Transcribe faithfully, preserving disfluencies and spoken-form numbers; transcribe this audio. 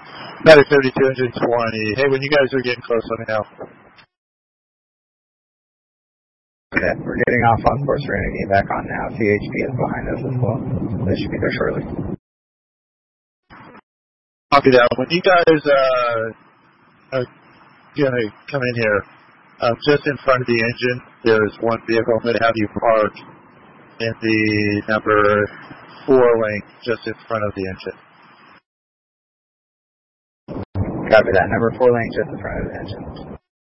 Medic thirty-two, engine twenty. Hey, when you guys are getting close, let me know. Okay, we're getting off on course. We're going to get back on now. C H P is behind us as well. They should be there shortly. Copy that. When you guys uh, are going to come in here, uh, just in front of the engine, there's one vehicle. I'm going to have you park in the number four lane, just in front of the engine. Copy that. Number four lane, just in front of the engine.